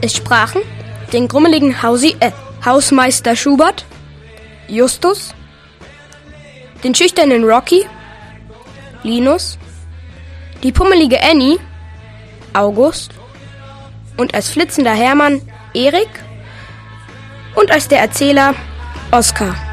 Es sprachen den grummeligen Hausmeister Schubert, Justus, den schüchternen Rocky, Linus, die pummelige Annie, August und als flitzender Hermann Erik und als der Erzähler Oskar.